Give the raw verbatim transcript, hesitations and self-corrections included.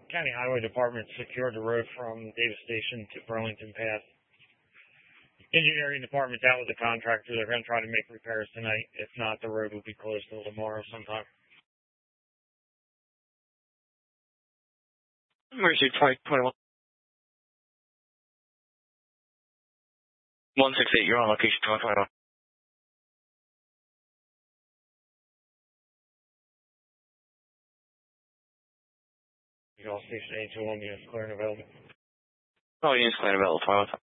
County Highway Department secured the road from Davis Station to Burlington Path. Engineering Department's out with the contractor. They're going to try to make repairs tonight. If not, the road will be closed till tomorrow sometime. Emergency twenty-one. one six eight, you're on location twenty twenty-one. You all station eight two one units clear and available. Oh, units clear and available, twenty-one.